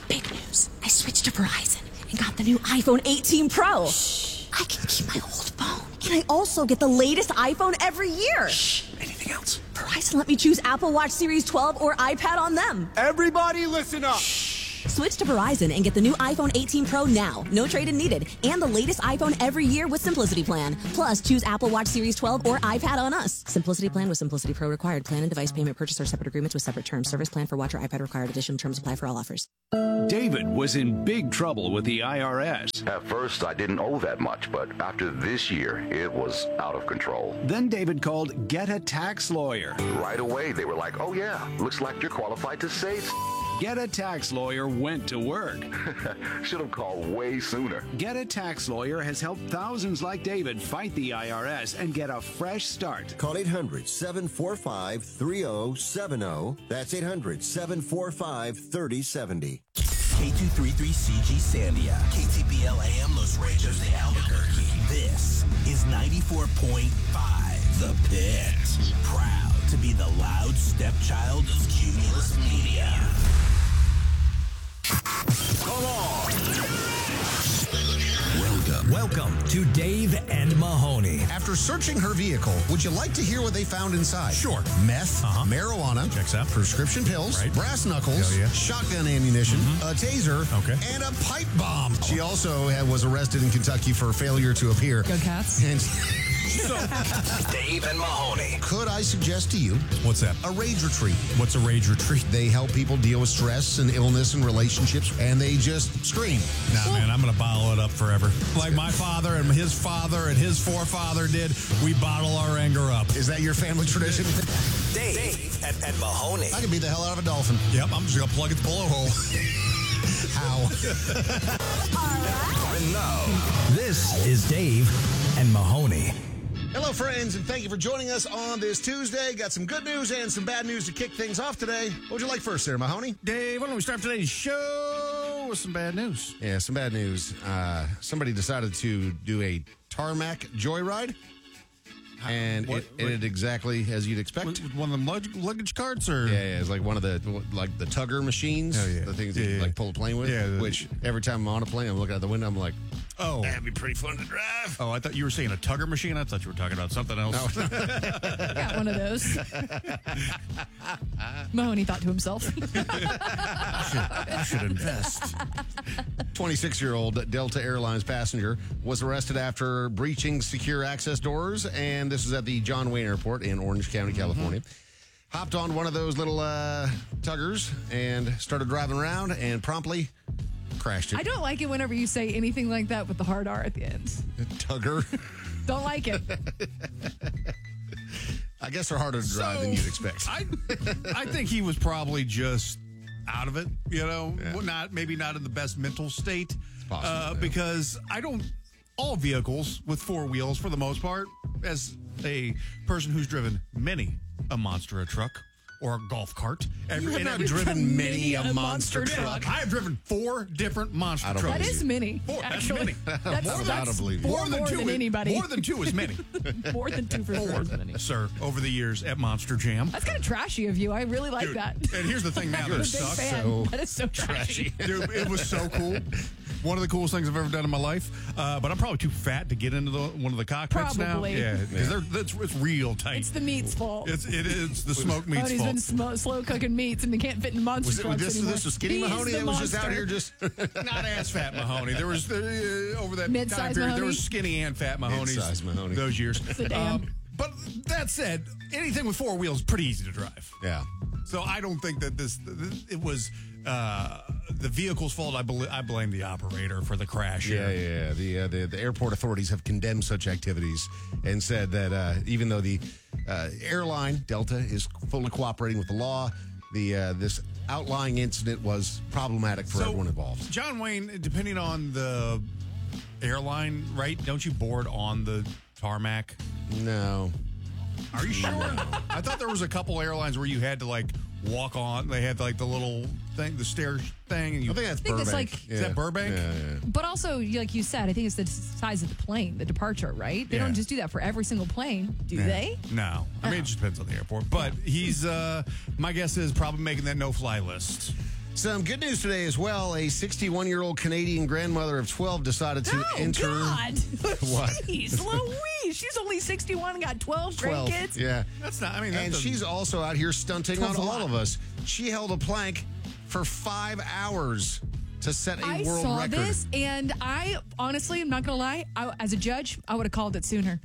Big news. I switched to Verizon and got the new iPhone 18 Pro. Shh. I can keep my old phone. And I also get the latest iPhone every year. Shh. Anything else? Verizon let me choose Apple Watch Series 12 or iPad on them. Everybody listen up. Shh. Switch to Verizon and get the new iPhone 18 Pro now. No trade-in needed. And the latest iPhone every year with Simplicity Plan. Plus, choose Apple Watch Series 12 or iPad on us. Simplicity Plan with Simplicity Pro required. Plan and device payment purchase are separate agreements with separate terms. Service plan for watch or iPad required. Additional terms apply for all offers. David was in big trouble with the IRS. At first, I didn't owe that much, but after this year, it was out of control. Then David called Get a Tax Lawyer. Right away, they were like, oh yeah, looks like you're qualified to save. Get a Tax Lawyer went to work. Should have called way sooner. Get a Tax Lawyer has helped thousands like David fight the IRS and get a fresh start. Call 800-745-3070. That's 800-745-3070. K233CG Sandia, KTBL AM Los Ranchos de Albuquerque. This is 94.5 The Pit. Proud to be the loud stepchild of Cumulus Media. Come on. Welcome to Dave and Mahoney. After searching her vehicle, would you like to hear what they found inside? Sure. Meth, marijuana, Checks out. prescription pills, Right. brass knuckles, Hell yeah. shotgun ammunition, a taser, Okay. and a pipe bomb. She also was arrested in Kentucky for failure to appear. Go Cats. And Dave and Mahoney. could I suggest to you What's that? a rage retreat? What's a rage retreat? They help people deal with stress and illness and relationships, and they just scream. Nah, man, I'm going to bottle it up forever. Like my father and his forefather did, we bottle our anger up. Is that your family tradition? Dave and Mahoney. I could beat the hell out of a dolphin. Yep, I'm just going to plug its blowhole. How? And now, This is Dave and Mahoney. Hello, friends, and thank you for joining us on this Tuesday. Got some good news and some bad news to kick things off today. What would you like first there, Mahoney? Dave, why don't we start today's show with some bad news? Yeah, some bad news. Somebody decided to do a tarmac joyride, and What? it ended exactly as you'd expect. One of them luggage carts, or? Yeah, it's like one of the tugger machines, Oh, yeah. the things that Yeah, you yeah. like pull a plane with. Yeah, which every time I'm on a plane, I'm looking out the window, I'm like, Oh. that'd be pretty fun to drive. Oh, I thought you were saying a tugger machine. I thought you were talking about something else. Got one of those. Mahoney thought to himself. I should invest. 26-year-old Delta Airlines passenger was arrested after breaching secure access doors, and this is at the John Wayne Airport in Orange County, California. Hopped on one of those little tuggers and started driving around and promptly crashed it. I don't like it whenever you say anything like that with the hard R at the end. Tugger. Don't like it. I guess they're harder to drive than you'd expect. I think he was probably just out of it, Well, maybe not in the best mental state. possible, yeah. Because all vehicles with four wheels, for the most part, as a person who's driven many a monster, a truck, or a golf cart. You have and not I've driven many a monster Yeah, truck. I have driven 4 different monster I don't trucks. That is many. Four, that's actually. many. That's I don't believe you. more than anybody. More than 2 is many. More than 2 for sure. Sir, over the years at Monster Jam. That's kind of trashy of you. I really like Dude, that. and here's the thing now I'm that a it big sucks. fan. so That is so trashy. Dude, it was so cool. One of the coolest things I've ever done in my life. But I'm probably too fat to get into one of the cockpits Probably. now. Yeah, because it's real tight. It's the meat's fault. It's the smoked meat's Mahoney's fault. been slow cooking meats and they can't fit in monster Was it trucks anymore. this was skinny He's Mahoney the that was just out monster. here just... Not ass fat Mahoney. There was over that time Mid-size period. Mahoney? There was skinny and fat Mahoney's Mid-size Mahoney. those years. Sedan. But that said, anything with 4 wheels is pretty easy to drive. Yeah. So I don't think that it was the vehicle's fault. I blame the operator for the crash. Yeah. The airport authorities have condemned such activities and said that even though the airline, Delta, is fully cooperating with the law, this outlying incident was problematic for everyone involved. John Wayne, depending on the airline, right? Don't you board on the tarmac? No. Are you sure? I thought there was a couple airlines where you had to walk on. They had the little thing, the stair thing, and you. I think that's I think it's Burbank. Is that Burbank? Yeah. But also, like you said, I think it's the size of the plane, the departure, right? They Yeah. don't just do that for every single plane, do they? No. I mean, it just depends on the airport. But he's, my guess is probably making that no-fly list. Some good news today as well. A 61-year-old Canadian grandmother of 12 decided to enter. God. What? Jeez, Louise. She's only 61 and got 12 grandkids. Yeah. That's not, I mean, And she's also out here stunting on all of us. She held a plank for 5 hours to set a I world saw record. this, and I honestly, I'm not going to lie, as a judge, I would have called it sooner.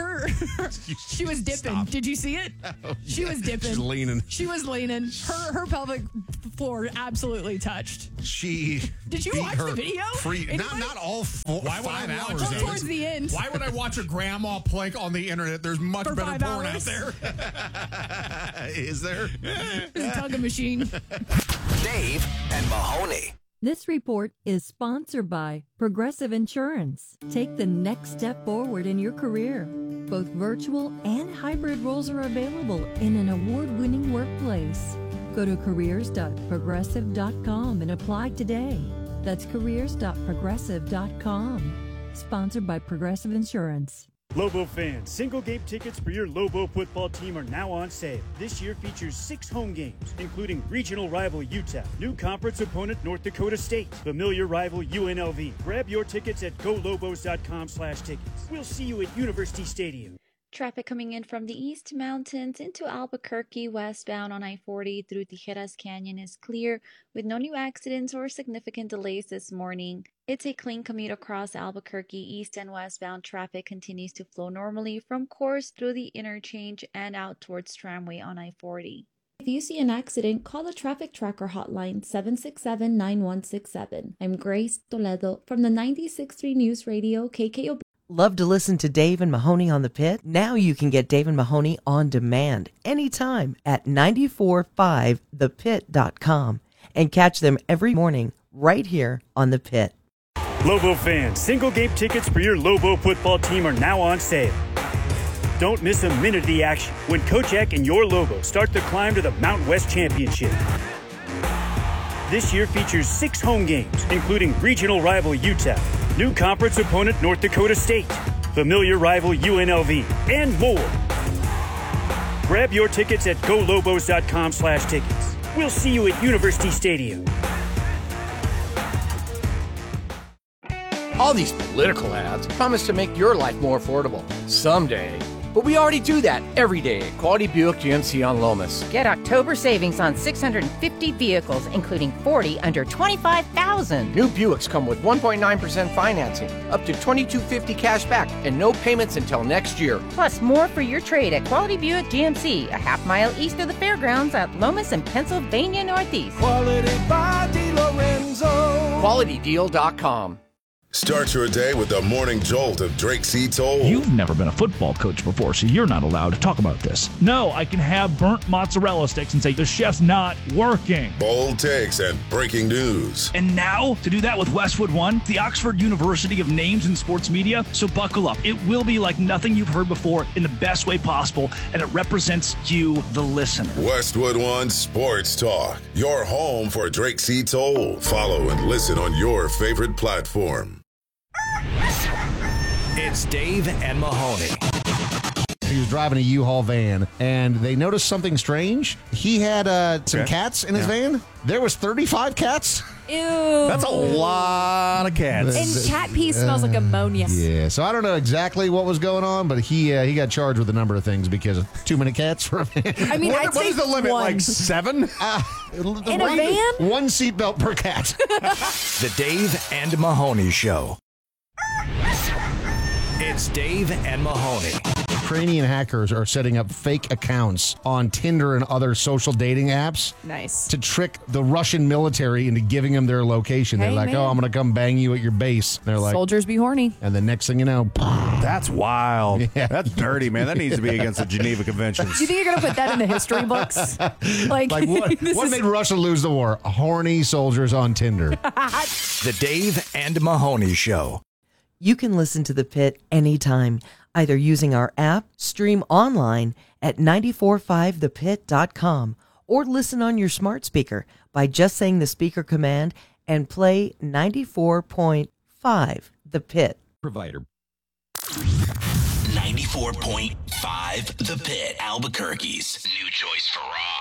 She was dipping. Stop. Did you see it? She was dipping. She's leaning. She was leaning. Her pelvic floor absolutely touched. She Did you beat watch her the video? Not all Why would 5 I watch hours. Well, that? of towards it. the end. Why would I watch a grandma plank on the internet? There's much For better 5 porn hours. out there. Is there? It's a tug machine. Dave and Mahoney. This report is sponsored by Progressive Insurance. Take the next step forward in your career. Both virtual and hybrid roles are available in an award-winning workplace. Go to careers.progressive.com and apply today. That's careers.progressive.com. Sponsored by Progressive Insurance. Lobo fans, single-game tickets for your Lobo football team are now on sale. This year features 6 home games, including regional rival UTEP, new conference opponent North Dakota State, familiar rival UNLV. Grab your tickets at golobos.com/tickets. We'll see you at University Stadium. Traffic coming in from the East Mountains into Albuquerque westbound on I-40 through Tijeras Canyon is clear with no new accidents or significant delays this morning. It's a clean commute across Albuquerque. East and westbound traffic continues to flow normally from Coors through the interchange and out towards Tramway on I-40. If you see an accident, call the Traffic Tracker hotline 767-9167. I'm Grace Toledo from the 96.3 News Radio KKOB. Love to listen to Dave and Mahoney on the Pit? Now you can get Dave and Mahoney on demand anytime at 945thepit.com and catch them every morning right here on the Pit. Lobo fans, single-game tickets for your Lobo football team are now on sale. Don't miss a minute of the action when Coach Eck and your Lobo start the climb to the Mountain West Championship. This year features 6 home games, including regional rival UTEP, new conference opponent North Dakota State, familiar rival UNLV, and more. Grab your tickets at golobos.com/tickets. We'll see you at University Stadium. All these political ads promise to make your life more affordable. Someday. But we already do that every day at Quality Buick GMC on Lomas. Get October savings on 650 vehicles, including 40 under $25,000. New Buicks come with 1.9% financing, up to $2,250 cash back, and no payments until next year. Plus more for your trade at Quality Buick GMC, a half-mile east of the fairgrounds at Lomas and Pennsylvania Northeast. Quality by DiLorenzo. QualityDeal.com. Start your day with the morning jolt of Drake C. Toll. You've never been a football coach before, so you're not allowed to talk about this. No, I can have burnt mozzarella sticks and say the chef's not working. Bold takes and breaking news. And now, to do that with Westwood One, the Oxford University of Names in Sports Media. So buckle up. It will be like nothing you've heard before in the best way possible, and it represents you, the listener. Westwood One Sports Talk, your home for Drake C. Toll. Follow and listen on your favorite platform. It's Dave and Mahoney. He was driving a U-Haul van, and they noticed something strange. He had some cats in his van. There was 35 cats. Ew. That's a lot of cats. And cat pee smells like ammonia. Yeah, so I don't know exactly what was going on, but he got charged with a number of things because of too many cats for a van. I mean, I'd what say is the limit? one. Like 7? In a van? One seatbelt per cat. The Dave and Mahoney Show. It's Dave and Mahoney. Ukrainian hackers are setting up fake accounts on Tinder and other social dating apps. Nice. To trick the Russian military into giving them their location. They're Hey, like, man. oh, I'm going to come bang you at your base. They're like, Soldiers be horny. and the next thing you know, That's wild. Yeah. That's dirty, man. That needs to be against the Geneva Conventions. Do you think you're going to put that in the history books? Like what this is- made Russia lose the war? Horny soldiers on Tinder. The Dave and Mahoney Show. You can listen to The Pit anytime, either using our app, stream online at 945thepit.com, or listen on your smart speaker by just saying the speaker command and play 94.5 The Pit. Provider. 94.5 The Pit, Albuquerque's new choice for rock.